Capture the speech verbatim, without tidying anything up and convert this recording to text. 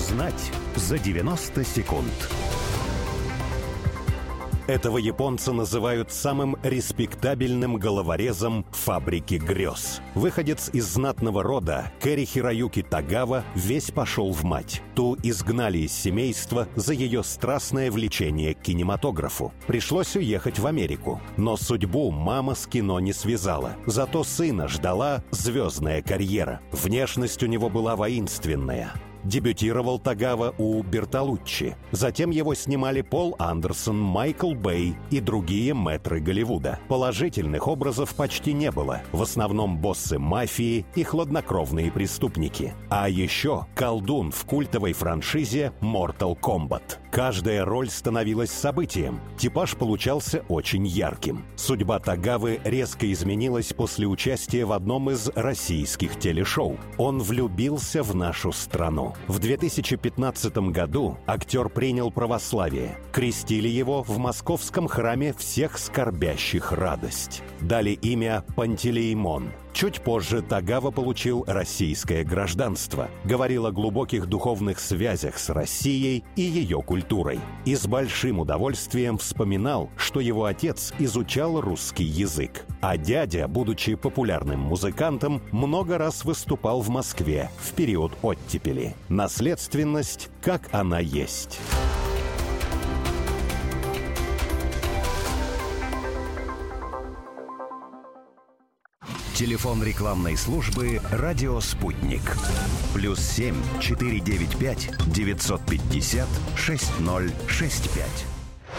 Узнать за девяносто секунд. Этого японца называют самым респектабельным головорезом фабрики грез. Выходец из знатного рода, Кэри Хироюки Тагава весь пошел в мать. Ту изгнали из семейства за ее страстное влечение к кинематографу. Пришлось уехать в Америку. Но судьбу мама с кино не связала. Зато сына ждала звездная карьера. Внешность у него была воинственная. Дебютировал Тагава у Бертолуччи. Затем его снимали Пол Андерсон, Майкл Бэй и другие мэтры Голливуда. Положительных образов почти не было. В основном боссы мафии и хладнокровные преступники. А еще колдун в культовой франшизе Mortal Kombat. Каждая роль становилась событием. Типаж получался очень ярким. Судьба Тагавы резко изменилась после участия в одном из российских телешоу. Он влюбился в нашу страну. В две тысячи пятнадцатом году актер принял православие. Крестили его в московском храме всех скорбящих радость. Дали имя Пантелеимон. Чуть позже Тагава получил российское гражданство. Говорил о глубоких духовных связях с Россией и ее культурой. И с большим удовольствием вспоминал, что его отец изучал русский язык. А дядя, будучи популярным музыкантом, много раз выступал в Москве в период оттепели. Наследственность, как она есть. Телефон рекламной службы «Радио Спутник». Плюс семь четыре девять пять девятьсот пятьдесят шесть ноль шесть пять.